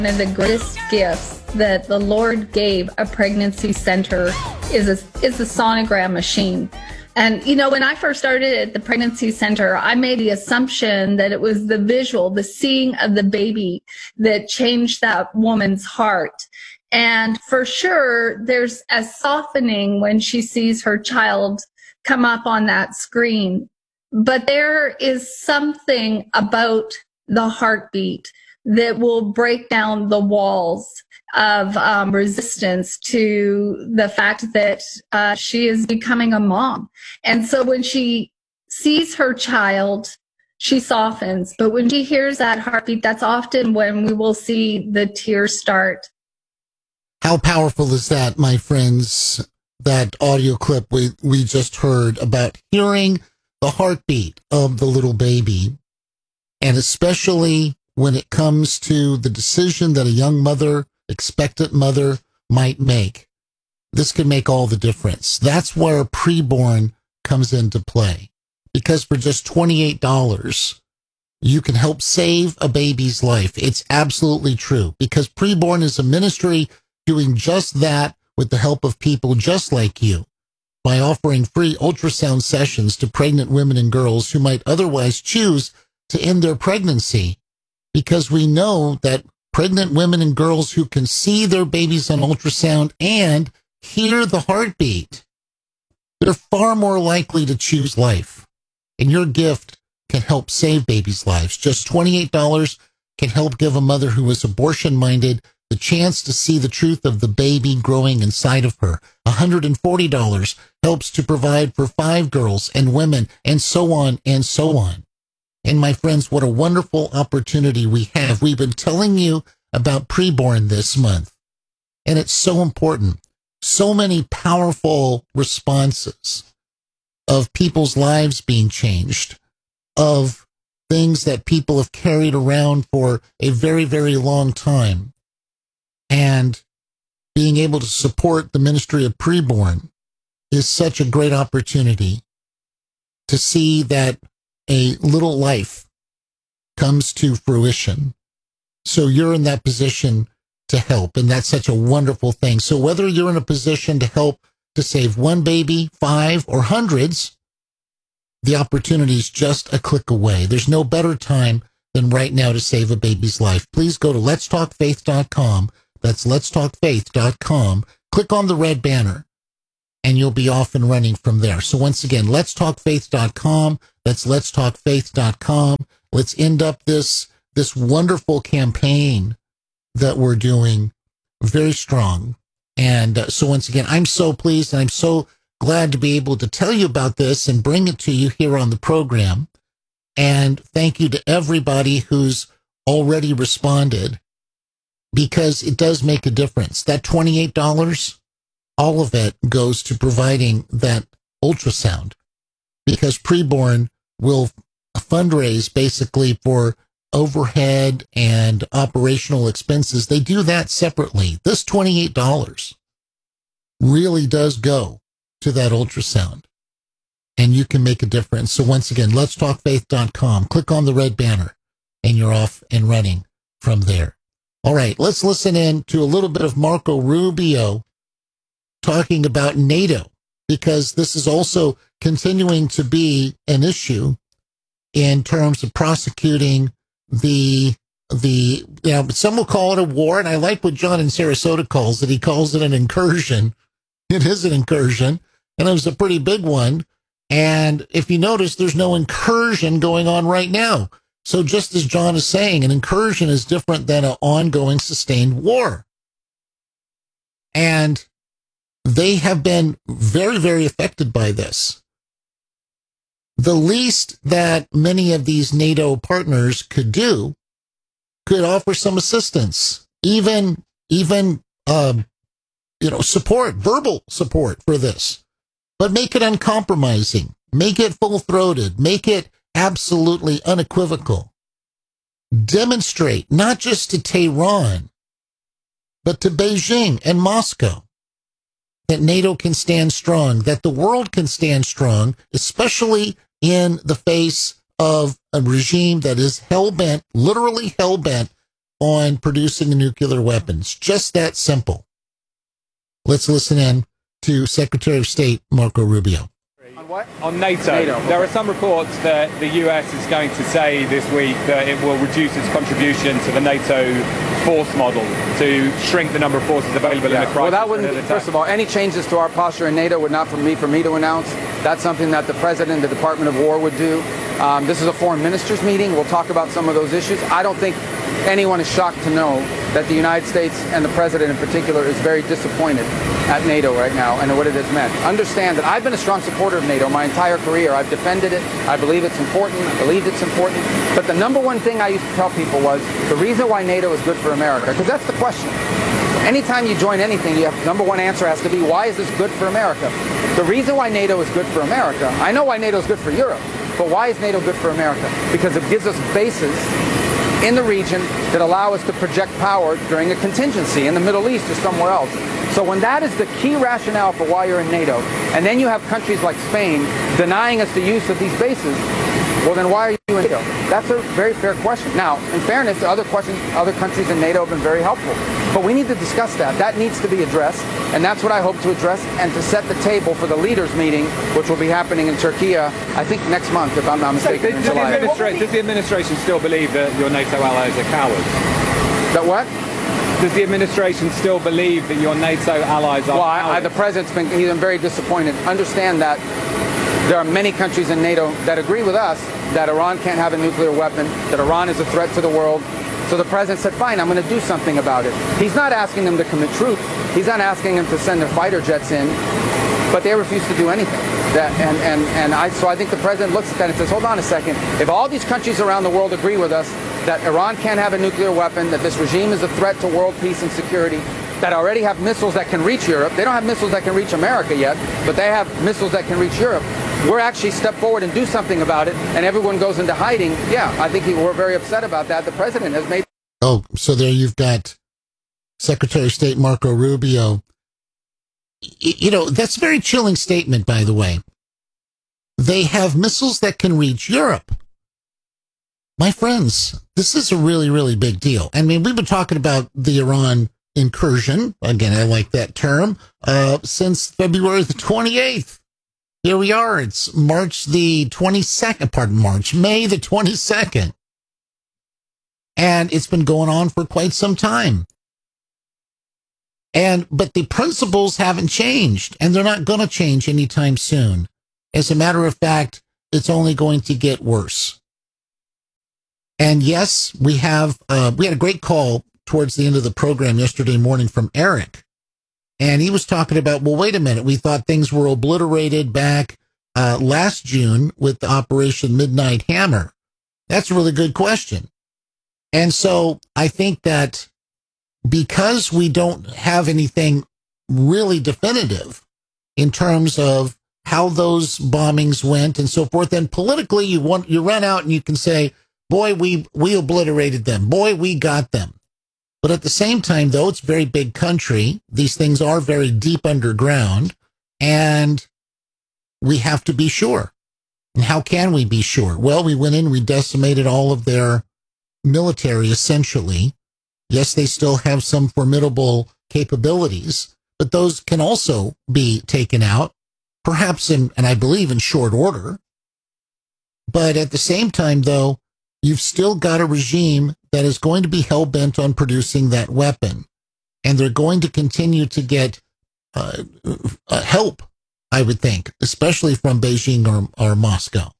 One of the greatest gifts that the Lord gave a pregnancy center is a sonogram machine. And, you know, when I first started at the pregnancy center, I made the assumption that it was the visual, the seeing of the baby that changed that woman's heart. And for sure, there's a softening when she sees her child come up on that screen. But there is something about the heartbeat that will break down the walls of resistance to the fact that she is becoming a mom. And so when she sees her child, she softens. But when she hears that heartbeat, that's often when we will see the tears start. How powerful is that, my friends? That audio clip we just heard about hearing the heartbeat of the little baby, and especially when it comes to the decision that a young mother, expectant mother, might make. This can make all the difference. That's where preborn comes into play. Because for just $28, you can help save a baby's life. It's absolutely true. Because preborn is a ministry doing just that with the help of people just like you, by offering free ultrasound sessions to pregnant women and girls who might otherwise choose to end their pregnancy. Because we know that pregnant women and girls who can see their babies on ultrasound and hear the heartbeat, they're far more likely to choose life. And your gift can help save babies' lives. Just $28 can help give a mother who is abortion-minded the chance to see the truth of the baby growing inside of her. $140 helps to provide for 5 girls and women, and so on and so on. And my friends, what a wonderful opportunity we have. We've been telling you about preborn this month, and it's so important. So many powerful responses of people's lives being changed, of things that people have carried around for a very, very long time, and being able to support the ministry of preborn is such a great opportunity to see that a little life comes to fruition. So you're in that position to help, and that's such a wonderful thing. So whether you're in a position to help to save one baby, 5, or hundreds, the opportunity is just a click away. There's no better time than right now to save a baby's life. Please go to letstalkfaith.com. That's letstalkfaith.com. Click on the red banner, and you'll be off and running from there. So once again, letstalkfaith.com. That's letstalkfaith.com. Let's end up this wonderful campaign that we're doing very strong. And so once again, I'm so pleased, and I'm so glad to be able to tell you about this and bring it to you here on the program. And thank you to everybody who's already responded, because it does make a difference. That $28, all of it goes to providing that ultrasound, because preborn will fundraise basically for overhead and operational expenses. They do that separately. This $28 really does go to that ultrasound, and you can make a difference. So once again, letstalkfaith.com. Click on the red banner, and you're off and running from there. All right, let's listen in to a little bit of Marco Rubio talking about NATO, because this is also continuing to be an issue in terms of prosecuting some will call it a war, and I like what John in Sarasota calls it. He calls it an incursion. It is an incursion, and it was a pretty big one. And if you notice, there's no incursion going on right now. So just as John is saying, an incursion is different than an ongoing sustained war. And they have been very, very affected by this. The least that many of these NATO partners could do could offer some assistance, even support, verbal support for this, but make it uncompromising, make it full-throated, make it absolutely unequivocal. Demonstrate not just to Tehran, but to Beijing and Moscow that NATO can stand strong, that the world can stand strong, especially in the face of a regime that is hell-bent, literally hell-bent, on producing nuclear weapons. Just that simple. Let's listen in to Secretary of State Marco Rubio. On what? On NATO. There are some reports that the US is going to say this week that it will reduce its contribution to the NATO force model to shrink the number of forces available in a crisis. Well, that wouldn't, first of all, any changes to our posture in NATO would not for me to announce. That's something that the President, the Department of War would do. This is a foreign ministers meeting. We'll talk about some of those issues. I don't think anyone is shocked to know that the United States and the President in particular is very disappointed at NATO right now and what it has meant. Understand that I've been a strong supporter of NATO my entire career. I've defended it. I believe it's important. I believed it's important. But the number one thing I used to tell people was the reason why NATO is good for America, because that's the question. Anytime you join anything, you have number one answer has to be, why is this good for America? The reason why NATO is good for America, I know why NATO is good for Europe, but why is NATO good for America? Because it gives us bases in the region that allow us to project power during a contingency in the Middle East or somewhere else. So when that is the key rationale for why you're in NATO, and then you have countries like Spain denying us the use of these bases, well, then why are you in NATO? That's a very fair question. Now, in fairness, other countries in NATO have been very helpful. But we need to discuss that. That needs to be addressed, and that's what I hope to address and to set the table for the leaders' meeting, which will be happening in Turkey, I think next month, if I'm not mistaken, in July. Does the administration still believe that your NATO allies are cowards? That what? Does the administration still believe that your NATO allies are cowards? The President's he's been very disappointed. Understand that there are many countries in NATO that agree with us that Iran can't have a nuclear weapon, that Iran is a threat to the world. So the President said, fine, I'm going to do something about it. He's not asking them to commit troops. He's not asking them to send their fighter jets in, but they refuse to do anything. So I think the President looks at that and says, hold on a second. If all these countries around the world agree with us that Iran can't have a nuclear weapon, that this regime is a threat to world peace and security, that already have missiles that can reach Europe. They don't have missiles that can reach America yet, but they have missiles that can reach Europe. We're actually step forward and do something about it, and everyone goes into hiding. Yeah, I think we're very upset about that. The President has made... Oh, so there you've got Secretary of State Marco Rubio. You know, that's a very chilling statement, by the way. They have missiles that can reach Europe. My friends, this is a really, really big deal. I mean, we've been talking about the Iran incursion. Again, I like that term. Since February the 28th. Here we are. It's March the 22nd, May the 22nd. And it's been going on for quite some time. But the principles haven't changed, and they're not going to change anytime soon. As a matter of fact, it's only going to get worse. And yes, we had a great call towards the end of the program yesterday morning from Eric. And he was talking about, well, wait a minute. We thought things were obliterated back last June with Operation Midnight Hammer. That's a really good question. And so I think that because we don't have anything really definitive in terms of how those bombings went and so forth, and politically you run out and you can say, boy, we obliterated them. Boy, we got them. But at the same time, though, it's a very big country. These things are very deep underground, and we have to be sure. And how can we be sure? Well, we went in, we decimated all of their military, essentially. Yes, they still have some formidable capabilities, but those can also be taken out, perhaps and I believe in short order. But at the same time, though, you've still got a regime that is going to be hell-bent on producing that weapon. And they're going to continue to get help, I would think, especially from Beijing or Moscow.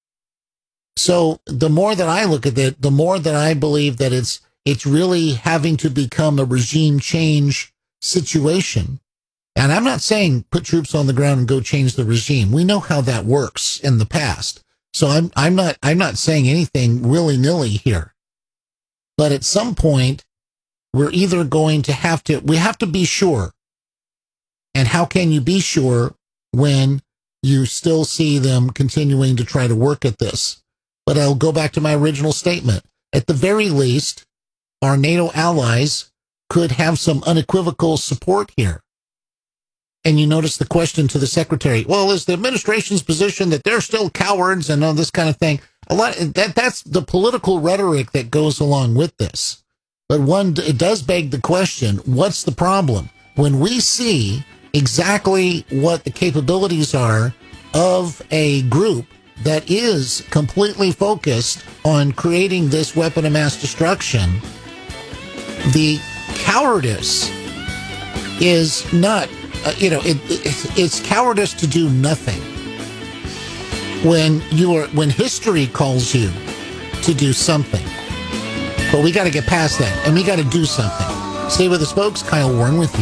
So the more that I look at it, the more that I believe that it's really having to become a regime change situation. And I'm not saying put troops on the ground and go change the regime. We know how that works in the past. So I'm not saying anything willy-nilly here. But at some point, we're either going to we have to be sure. And how can you be sure when you still see them continuing to try to work at this? But I'll go back to my original statement. At the very least, our NATO allies could have some unequivocal support here. And you notice the question to the secretary, well, is the administration's position that they're still cowards and all this kind of thing? That's the political rhetoric that goes along with this. But it does beg the question, what's the problem? When we see exactly what the capabilities are of a group that is completely focused on creating this weapon of mass destruction, the cowardice is not, it's cowardice to do nothing. When history calls you to do something. But we got to get past that, and we got to do something. Stay with us, folks. Kyle Warren with you.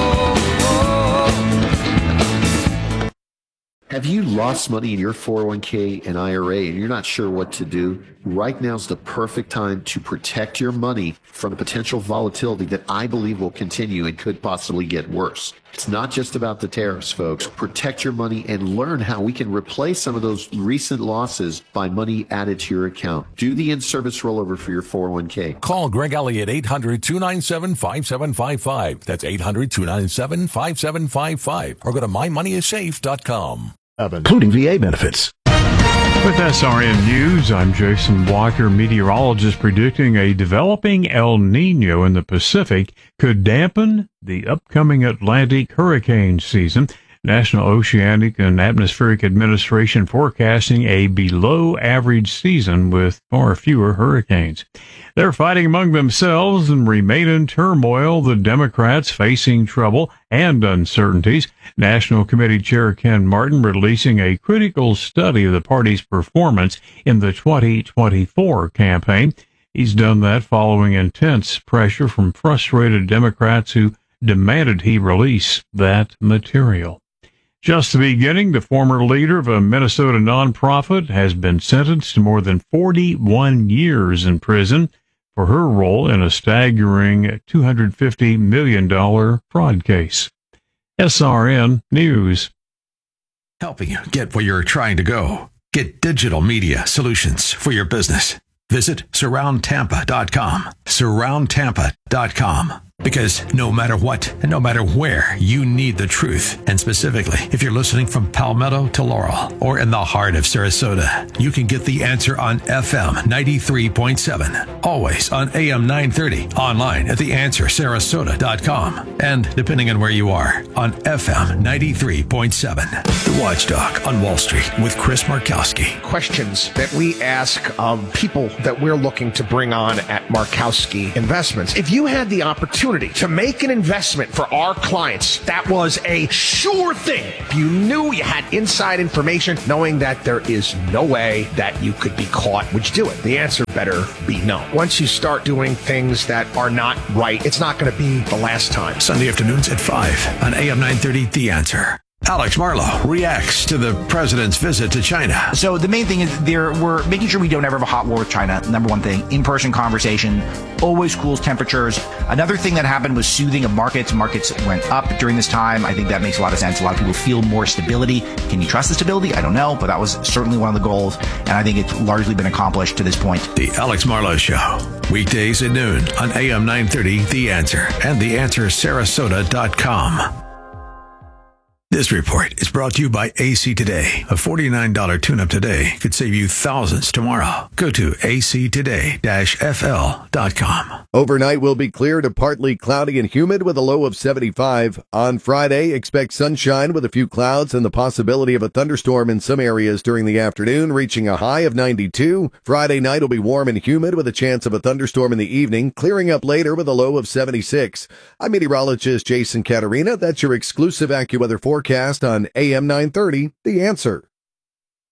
Have you lost money in your 401k and IRA and you're not sure what to do? Right now is the perfect time to protect your money from potential volatility that I believe will continue and could possibly get worse. It's not just about the tariffs, folks. Protect your money and learn how we can replace some of those recent losses by money added to your account. Do the in-service rollover for your 401k. Call Greg Elliott 800-297-5755. That's 800-297-5755. Or go to mymoneyissafe.com. Including VA benefits. With SRN News, I'm Jason Walker. Meteorologists predicting a developing El Nino in the Pacific could dampen the upcoming Atlantic hurricane season. National Oceanic and Atmospheric Administration forecasting a below-average season with far fewer hurricanes. They're fighting among themselves and remain in turmoil, the Democrats facing trouble and uncertainties. National Committee Chair Ken Martin releasing a critical study of the party's performance in the 2024 campaign. He's done that following intense pressure from frustrated Democrats who demanded he release that material. Just the beginning, the former leader of a Minnesota nonprofit has been sentenced to more than 41 years in prison for her role in a staggering $250 million fraud case. SRN News. Helping you get where you're trying to go. Get digital media solutions for your business. Visit surroundtampa.com. Surroundtampa.com. Because no matter what and no matter where, you need the truth. And specifically, if you're listening from Palmetto to Laurel or in the heart of Sarasota, you can get the answer on FM 93.7. Always on AM 930. Online at theanswersarasota.com. And depending on where you are, on FM 93.7. The Watchdog on Wall Street with Chris Markowski. Questions that we ask of people that we're looking to bring on at Markowski Investments. If you had the opportunity to make an investment for our clients, that was a sure thing. If you knew you had inside information, knowing that there is no way that you could be caught, would you do it? The answer better be no. Once you start doing things that are not right, it's not going to be the last time. Sunday afternoons at 5 on AM 930, The Answer. Alex Marlow reacts to the president's visit to China. So the main thing is we're making sure we don't ever have a hot war with China. Number one thing, in-person conversation, always cools temperatures. Another thing that happened was soothing of markets. Markets went up during this time. I think that makes a lot of sense. A lot of people feel more stability. Can you trust the stability? I don't know, but that was certainly one of the goals, and I think it's largely been accomplished to this point. The Alex Marlow Show, weekdays at noon on AM 930, The Answer, and theanswersarasota.com. This report is brought to you by AC Today. A $49 tune-up today could save you thousands tomorrow. Go to actoday-fl.com. Overnight will be clear to partly cloudy and humid with a low of 75. On Friday, expect sunshine with a few clouds and the possibility of a thunderstorm in some areas during the afternoon, reaching a high of 92. Friday night will be warm and humid with a chance of a thunderstorm in the evening, clearing up later with a low of 76. I'm meteorologist Jason Caterina. That's your exclusive AccuWeather forecast on AM 930, The Answer.